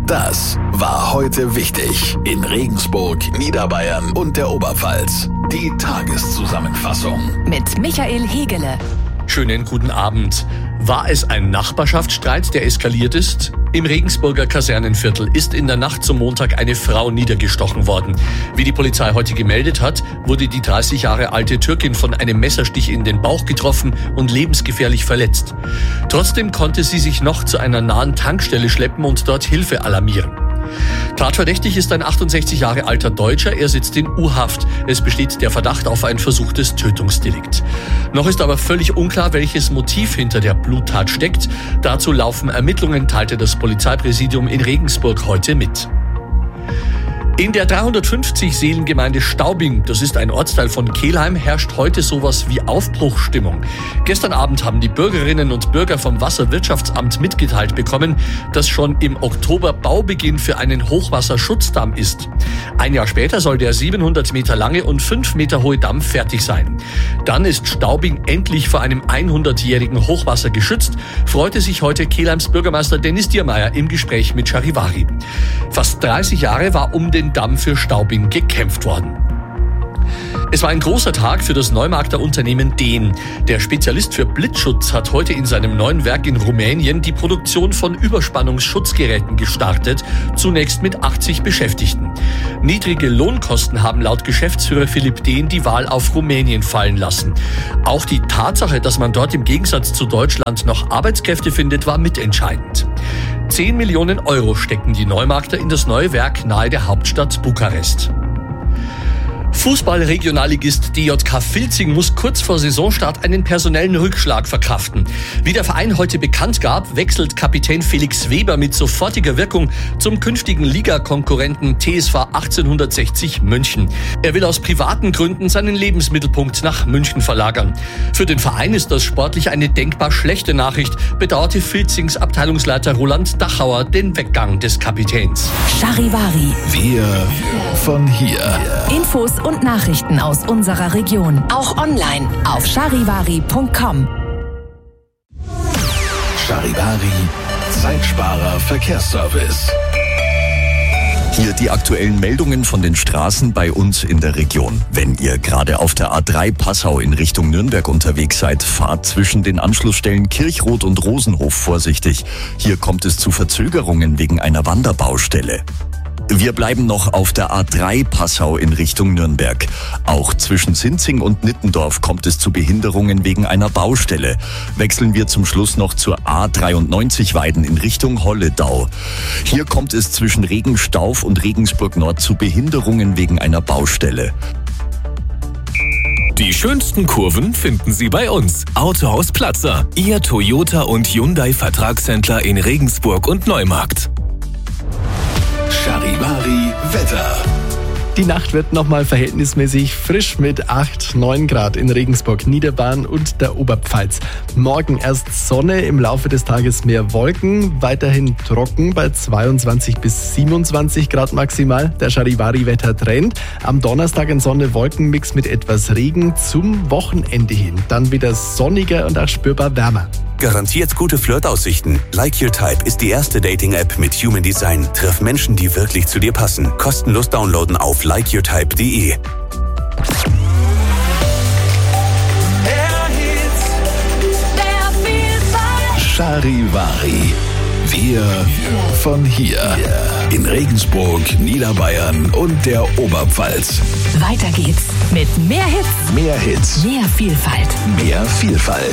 Das war heute wichtig in Regensburg, Niederbayern und der Oberpfalz. Die Tageszusammenfassung mit Michael Hegele. Schönen guten Abend. War es ein Nachbarschaftsstreit, der eskaliert ist? Im Regensburger Kasernenviertel ist in der Nacht zum Montag eine Frau niedergestochen worden. Wie die Polizei heute gemeldet hat, wurde die 30 Jahre alte Türkin von einem Messerstich in den Bauch getroffen und lebensgefährlich verletzt. Trotzdem konnte sie sich noch zu einer nahen Tankstelle schleppen und dort Hilfe alarmieren. Tatverdächtig ist ein 68 Jahre alter Deutscher, er sitzt in U-Haft. Es besteht der Verdacht auf ein versuchtes Tötungsdelikt. Noch ist aber völlig unklar, welches Motiv hinter der Bluttat steckt. Dazu laufen Ermittlungen, teilte das Polizeipräsidium in Regensburg heute mit. In der 350-Seelengemeinde Staubing, das ist ein Ortsteil von Kelheim, herrscht heute sowas wie Aufbruchsstimmung. Gestern Abend haben die Bürgerinnen und Bürger vom Wasserwirtschaftsamt mitgeteilt bekommen, dass schon im Oktober Baubeginn für einen Hochwasserschutzdamm ist. Ein Jahr später soll der 700 Meter lange und 5 Meter hohe Damm fertig sein. Dann ist Staubing endlich vor einem 100-jährigen Hochwasser geschützt, freute sich heute Kelheims Bürgermeister Dennis Diermeier im Gespräch mit Charivari. Fast 30 Jahre war um den Damm für Staubing gekämpft worden. Es war ein großer Tag für das Neumarkter Unternehmen Dehn. Der Spezialist für Blitzschutz hat heute in seinem neuen Werk in Rumänien die Produktion von Überspannungsschutzgeräten gestartet, zunächst mit 80 Beschäftigten. Niedrige Lohnkosten haben laut Geschäftsführer Philipp Dehn die Wahl auf Rumänien fallen lassen. Auch die Tatsache, dass man dort im Gegensatz zu Deutschland noch Arbeitskräfte findet, war mitentscheidend. 10 Millionen Euro stecken die Neumarkter in das neue Werk nahe der Hauptstadt Bukarest. Fußball-Regionalligist DJK Vilzing muss kurz vor Saisonstart einen personellen Rückschlag verkraften. Wie der Verein heute bekannt gab, wechselt Kapitän Felix Weber mit sofortiger Wirkung zum künftigen Ligakonkurrenten TSV 1860 München. Er will aus privaten Gründen seinen Lebensmittelpunkt nach München verlagern. Für den Verein ist das sportlich eine denkbar schlechte Nachricht, bedauerte Vilzings Abteilungsleiter Roland Dachauer den Weggang des Kapitäns. Charivari. Wir von hier. Infos und Nachrichten aus unserer Region. Auch online auf charivari.com. Charivari, Zeitsparer Verkehrsservice. Hier die aktuellen Meldungen von den Straßen bei uns in der Region. Wenn ihr gerade auf der A3 Passau in Richtung Nürnberg unterwegs seid, fahrt zwischen den Anschlussstellen Kirchroth und Rosenhof vorsichtig. Hier kommt es zu Verzögerungen wegen einer Wanderbaustelle. Wir bleiben noch auf der A3 Passau in Richtung Nürnberg. Auch zwischen Sinzing und Nittendorf kommt es zu Behinderungen wegen einer Baustelle. Wechseln wir zum Schluss noch zur A93 Weiden in Richtung Holledau. Hier kommt es zwischen Regenstauf und Regensburg Nord zu Behinderungen wegen einer Baustelle. Die schönsten Kurven finden Sie bei uns. Autohaus Platzer, Ihr Toyota und Hyundai Vertragshändler in Regensburg und Neumarkt. Charivari Wetter. Die Nacht wird nochmal verhältnismäßig frisch mit 8-9 Grad in Regensburg, Niederbayern und der Oberpfalz. Morgen erst Sonne, im Laufe des Tages mehr Wolken, weiterhin trocken bei 22 bis 27 Grad maximal. Der Charivari-Wetter-Trend. Am Donnerstag ein Sonne-Wolken-Mix mit etwas Regen zum Wochenende hin. Dann wieder sonniger und auch spürbar wärmer. Garantiert gute Flirtaussichten. Like Your Type ist die erste Dating-App mit Human Design. Triff Menschen, die wirklich zu dir passen. Kostenlos downloaden auf likeyourtype.de. Charivari. Wir von hier. In Regensburg, Niederbayern und der Oberpfalz. Weiter geht's mit mehr Hits, Mehr Hits. mehr Vielfalt. Mehr Vielfalt.